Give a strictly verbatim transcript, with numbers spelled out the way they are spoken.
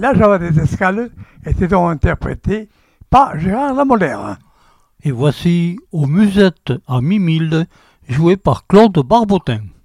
La Java des Escales était donc interprétée par Gérard Lamolaire. Et voici Aux Musettes à Mimilde, joué par Claude Barbotin.